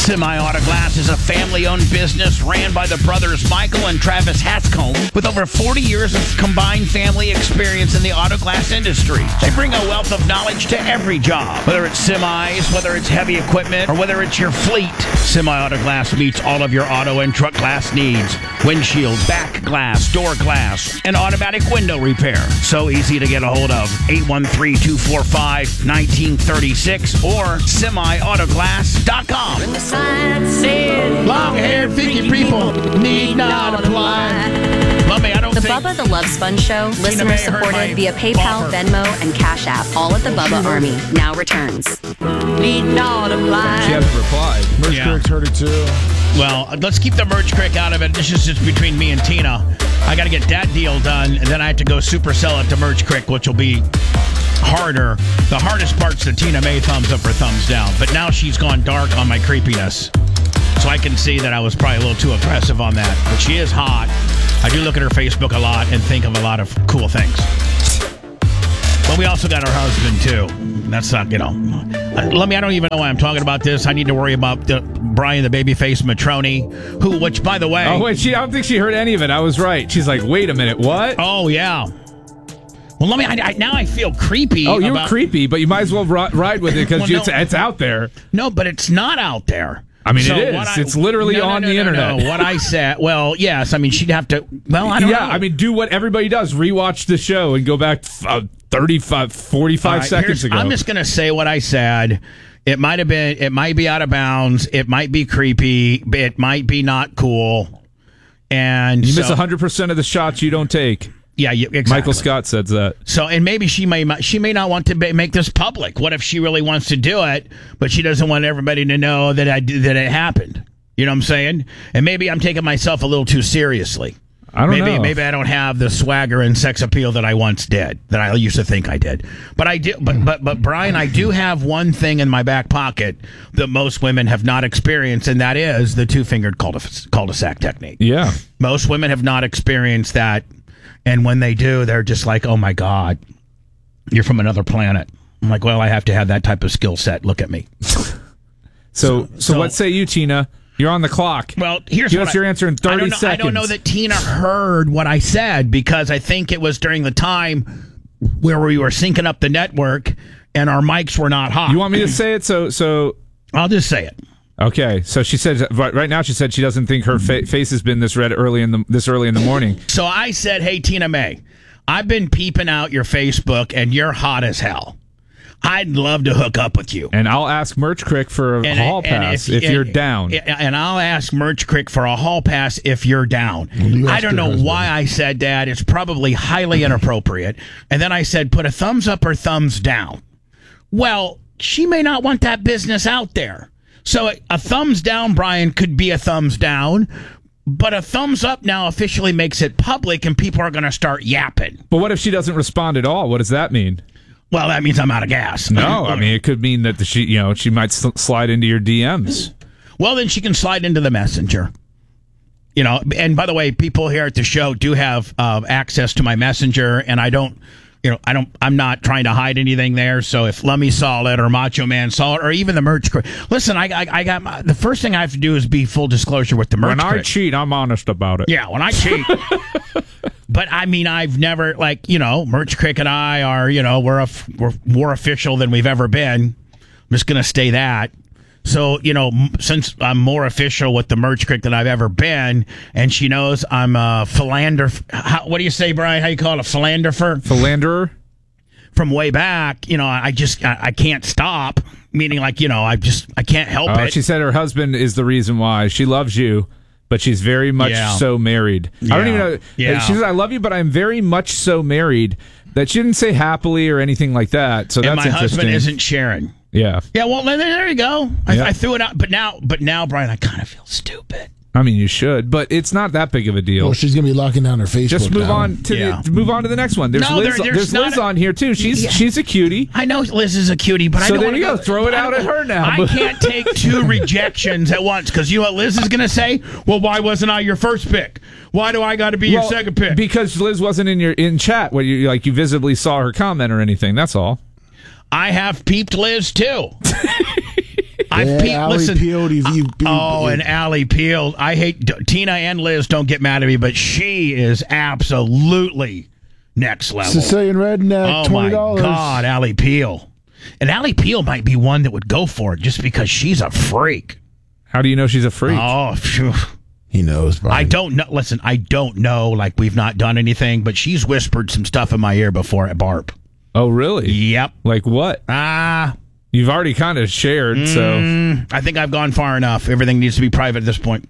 Semi-Auto Glass is a family-owned business ran by the brothers Michael and Travis Hatscomb with over 40 years of combined family experience in the auto glass industry. They bring a wealth of knowledge to every job, whether it's semis, whether it's heavy equipment, or whether it's your fleet. Semi-Auto Glass meets all of your auto and truck glass needs. Windshield, back glass, door glass, and automatic window repair. So easy to get a hold of. 813-245-1936 or semiautoglass.com. When the sign said, Long-haired, figgy people need not apply. Lummy, I don't The think... Bubba the Love Sponge Show, listener May heard my supported via PayPal, offer. Venmo, and Cash App. All at the Bubba Army now returns. need not apply. She hasn't replied. Merch Critics heard it too. Well, let's keep the merch crick out of it. This is just between me and Tina. I got to get that deal done, and then I have to go supersell it to Merch Crick, which will be harder. The hardest part's the Tina May thumbs up or thumbs down. But now she's gone dark on my creepiness. So I can see that I was probably a little too aggressive on that. But she is hot. I do look at her Facebook a lot and think of a lot of cool things. But we also got her husband, too. That's not, I don't even know why I'm talking about this. I need to worry about Brian, the babyface Matroni, which, by the way... Oh, wait, I don't think she heard any of it. I was right. She's like, wait a minute, what? Oh, yeah. Well, now I feel creepy. Oh, you're creepy, but you might as well ride with it because it's out there. No, but it's not out there. I mean, it is. It's literally on the internet. No. What I said, well, yes. I mean, she'd have to, I don't know. I mean, do what everybody does. Rewatch the show and go back 45 seconds ago. I'm just going to say what I said. It might be out of bounds. It might be creepy. It might be not cool. And you miss 100% of the shots you don't take. Yeah, exactly. Michael Scott says that. So, and maybe she may not want to make this public. What if she really wants to do it, but she doesn't want everybody to know that that it happened? You know what I'm saying? And maybe I'm taking myself a little too seriously. I don't know. Maybe I don't have the swagger and sex appeal that I once did, that I used to think I did. But I do. But Brian, I do have one thing in my back pocket that most women have not experienced, and that is the two-fingered cul-de-sac technique. Yeah, most women have not experienced that. And when they do, they're just like, oh, my God, you're from another planet. I'm like, well, I have to have that type of skill set. Look at me. So what say you, Tina? You're on the clock. Well, give us your answer in 30 seconds. I don't know that Tina heard what I said because I think it was during the time where we were syncing up the network and our mics were not hot. You want me to say it? So I'll just say it. Okay, so she said right now. She said she doesn't think her face has been this red early in the morning. So I said, "Hey, Tina May, I've been peeping out your Facebook, and you're hot as hell. I'd love to hook up with you, and I'll ask Merch Crick for a hall pass if you're down. And I'll ask Merch Crick for a hall pass if you're down. I don't know why I said that. It's probably highly inappropriate. And then I said, put a thumbs up or thumbs down. Well, she may not want that business out there. So a thumbs down, Brian, could be a thumbs down, but a thumbs up now officially makes it public, and people are going to start yapping. But what if she doesn't respond at all? What does that mean? Well, that means I'm out of gas. No, I mean, it could mean that she might slide into your DMs. Well, then she can slide into the messenger. And by the way, people here at the show do have access to my messenger, and I'm not trying to hide anything there. So if Lummy saw it or Macho Man saw it or even the Merch Crick, listen, I got the first thing I have to do is be full discllore with the Merch Crick. When I cheat, I'm honest about it. Yeah, when I cheat. But I mean, I've never Merch Crick and I are we're more official than we've ever been. I'm just gonna stay that. So, since I'm more official with the Merch Crick than I've ever been, and she knows I'm a philanderer. What do you say, Brian? How you call it? A philanderer? Philanderer? From way back, I can't stop. Meaning, I can't help it. She said her husband is the reason why. She loves you, but she's very much so married. Yeah. I don't even know. Yeah. She says, I love you, but I'm very much so married. That she didn't say happily or anything like that. So that's my interesting. husband isn't Sharon. Yeah. Yeah, well, there you go. I threw it out. But now, Brian, I kind of feel stupid. I mean, you should, but it's not that big of a deal. Well, she's going to be locking down her Facebook. Just move on to the next one. There's Liz on here too. She's a cutie. I know Liz is a cutie, but I don't want to go. Throw it out at her now. I can't take two rejections at once because you know what Liz is going to say? Well, why wasn't I your first pick? Why do I got to be your second pick? Because Liz wasn't in chat where you visibly saw her comment or anything. That's all. I have peeped Liz too. Listen. Peeled, And Allie Peeled. I hate Tina and Liz. Don't get mad at me, but she is absolutely next level. Sicilian redneck. Oh $20. my God, Allie Peel. And Allie Peel might be one that would go for it just because she's a freak. How do you know she's a freak? Oh, phew. He knows. Brian. I don't know. Listen, I don't know. Like, we've not done anything, but she's whispered some stuff in my ear before at Barb. Oh, really? Yep. Like what? You've already kind of shared, so. I think I've gone far enough. Everything needs to be private at this point.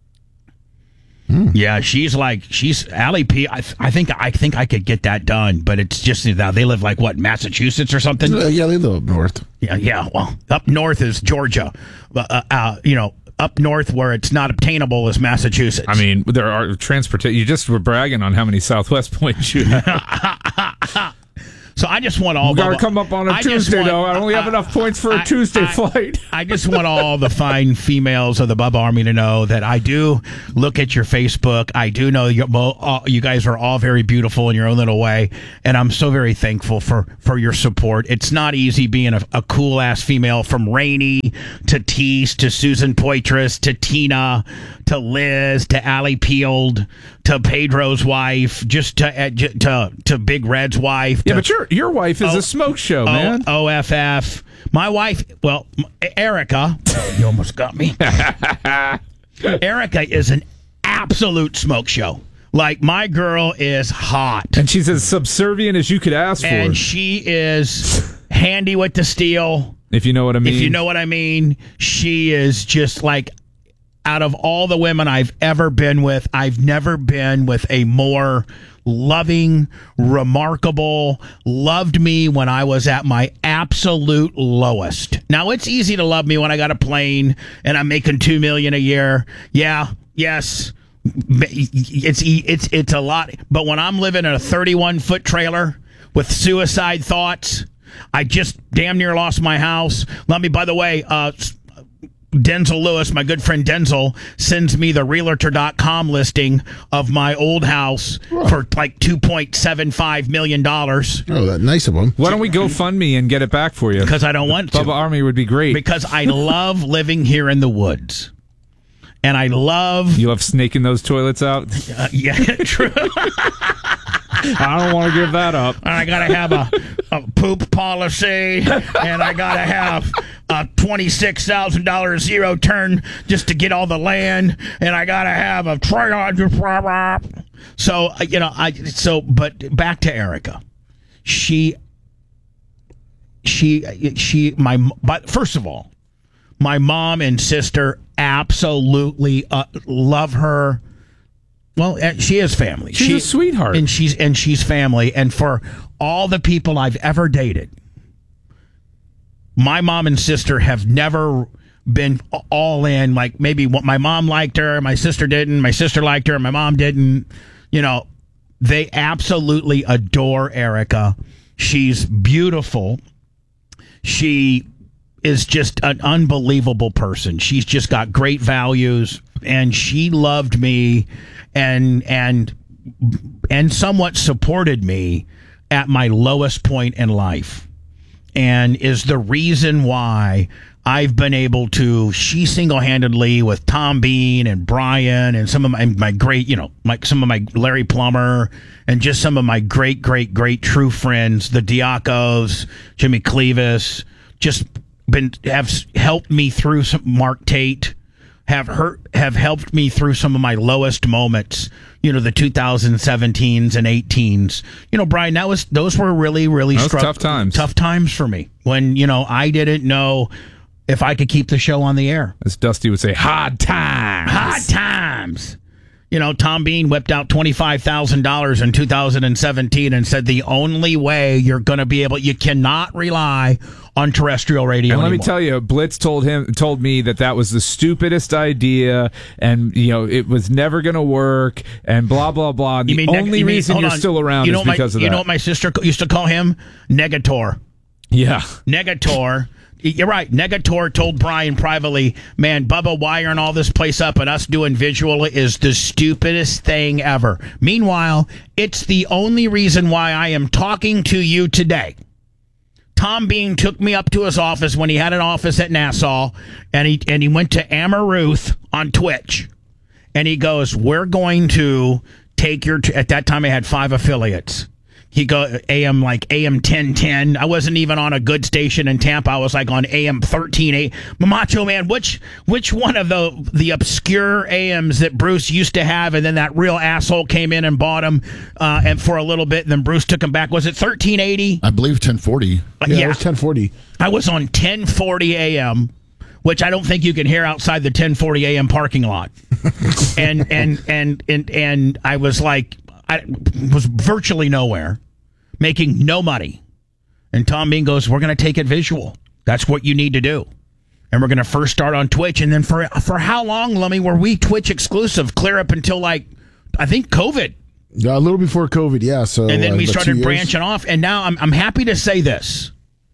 Yeah, she's Allie P. I think I could get that done, but it's just that they live like what, Massachusetts or something? Yeah, they live up north. Yeah. Well, up north is Georgia. Up north where it's not obtainable is Massachusetts. I mean, there are transportation. You just were bragging on how many Southwest points you have. So I just want all. We got to come up on a Tuesday, though. I only have enough points for a Tuesday flight. I just want all the fine females of the Bubba Army to know that I do look at your Facebook. I do know you guys are all very beautiful in your own little way, and I'm so very thankful for your support. It's not easy being a cool ass female, from Rainey to Tease to Susan Poitras to Tina to Liz to Allie Peeled to Pedro's wife, just to Big Red's wife. Yeah, but your wife is a smoke show, man. OFF. My wife, well, Erica, you almost got me. Erica is an absolute smoke show. Like, my girl is hot. And she's as subservient as you could ask for. And she is handy with the steel. If you know what I mean. If you know what I mean. She is just like, out of all the women I've ever been with, I've never been with a more loving, remarkable, loved me when I was at my absolute lowest. Now, it's easy to love me when I got a plane and I'm making $2 million a year. Yeah, yes, it's a lot. But when I'm living in a 31-foot trailer with suicide thoughts, I just damn near lost my house. By the way, Denzel Lewis, my good friend Denzel, sends me the Realtor.com listing of my old house for like $2.75 million. Oh, that's nice of him. Why don't we go fund me and get it back for you? Because I don't want to. Bubba Army would be great. Because I love living here in the woods. And I love... You love snaking those toilets out? Yeah, true. I don't want to give that up. I got to have a poop policy, and I got to have a $26,000 zero turn just to get all the land, and I got to have a trailer. So, but back to Erica. But first of all, my mom and sister absolutely love her. Well, she is family. She's a sweetheart, and she's family. And for all the people I've ever dated, my mom and sister have never been all in. Like, maybe what my mom liked her, my sister didn't. My sister liked her, my mom didn't. They absolutely adore Erica. She's beautiful. She is just an unbelievable person. She's just got great values, and she loved me and somewhat supported me at my lowest point in life, and is the reason why I've been able to, she single-handedly, with Tom Bean and Brian and some of my great, some of my Larry Plummer and just some of my great true friends, the Diacos, Jimmy Clevis, just have helped me through some, Mark Tate, have helped me through some of my lowest moments, the 2017s and 18s. Brian, those were really tough times for me when, I didn't know if I could keep the show on the air. As Dusty would say, hard times. Tom Bean whipped out $25,000 in 2017 and said the only way you're going to be able, you cannot rely on terrestrial radio and anymore. Let me tell you, Blitz told me that was the stupidest idea, and it was never going to work, and blah blah blah. And the only reason you're still around is because of that. You know what my sister used to call him? Negator. Yeah, Negator. You're right. Negator told Brian privately, man, Bubba wiring all this place up and us doing visual is the stupidest thing ever. Meanwhile, it's the only reason why I am talking to you today. Tom Bean took me up to his office when he had an office at Nassau, and he went to Amaruth on Twitch, and he goes, "We're going to take your." At that time, I had 5 affiliates. He go AM 1010. I wasn't even on a good station in Tampa. I was like on AM 13. Macho Man, which one of the obscure AMs that Bruce used to have, and then that real asshole came in and bought him and for a little bit, and then Bruce took him back. Was it 1380? I believe 1040. Yeah, it was 1040. I was on 1040 AM, which I don't think you can hear outside the 1040 AM parking lot. and I was like, I was virtually nowhere, making no money. And Tom Bean goes, "We're going to take it visual. That's what you need to do. And we're going to first start on Twitch." And then for how long, Lummy, were we Twitch exclusive? Clear up until I think COVID. A little before COVID, yeah. So and then we started branching off. And now I'm happy to say this.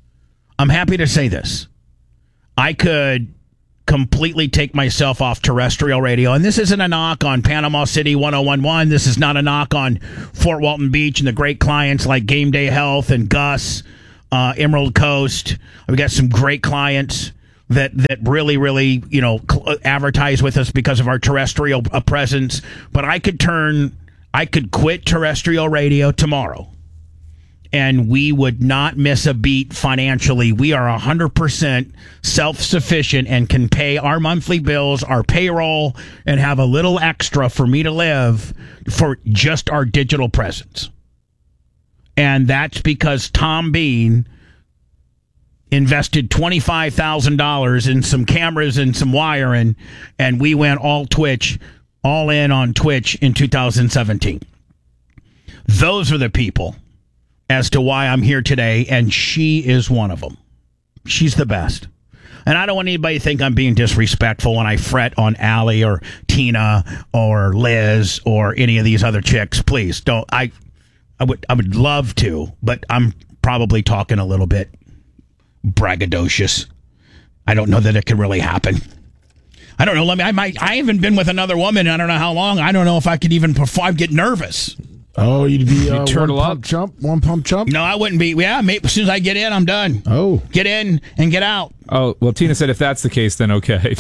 I could completely take myself off terrestrial radio. And this isn't a knock on Panama City 1011. This is not a knock on Fort Walton Beach and the great clients like Game Day Health and Gus, Emerald Coast. We got some great clients that really, really, advertise with us because of our terrestrial presence. But I could quit terrestrial radio tomorrow, and we would not miss a beat financially. We are 100% self-sufficient and can pay our monthly bills, our payroll, and have a little extra for me to live for just our digital presence. And that's because Tom Bean invested $25,000 in some cameras and some wiring, and we went all in on Twitch in 2017. Those are the people as to why I'm here today, and she is one of them. She's the best. And I don't want anybody to think I'm being disrespectful when I fret on Allie or Tina or Liz or any of these other chicks. Please don't. I would love to, but I'm probably talking a little bit braggadocious. I don't know that it could really happen. I don't know. I haven't been with another woman. I don't know how long. I don't know if I could even perform. I'd get nervous. Oh, you'd be one pump jump? No, I wouldn't be. Yeah, as soon as I get in, I'm done. Oh. Get in and get out. Oh, well, Tina said if that's the case, then okay.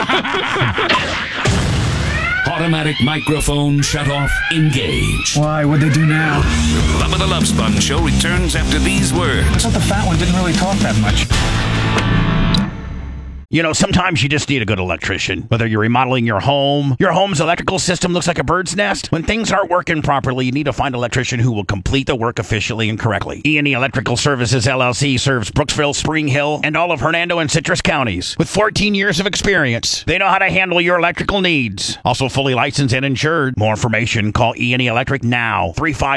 Automatic microphone shut off. Engage. Why? What'd they do now? Bubba the Love Sponge Show returns after these words. I thought the fat one didn't really talk that much. Sometimes you just need a good electrician. Whether you're remodeling your home's electrical system looks like a bird's nest. When things aren't working properly, you need to find an electrician who will complete the work efficiently and correctly. E&E Electrical Services, LLC serves Brooksville, Spring Hill, and all of Hernando and Citrus counties. With 14 years of experience, they know how to handle your electrical needs. Also fully licensed and insured. More information, call E&E Electric now.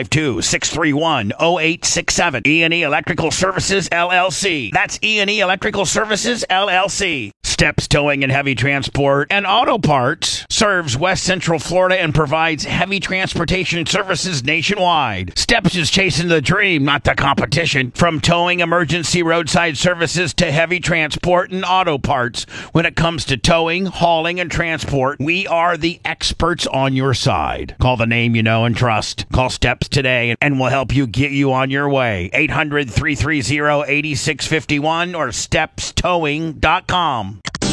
352-631-0867. E&E Electrical Services, LLC. That's E&E Electrical Services, LLC. Steps Towing and Heavy Transport and Auto Parts serves West Central Florida and provides heavy transportation services nationwide. Steps is chasing the dream, not the competition. From towing, emergency roadside services to heavy transport and auto parts. When it comes to towing, hauling, and transport, we are the experts on your side. Call the name you know and trust. Call Steps today and we'll help you get you on your way. 800-330-8651 or stepstowing.com.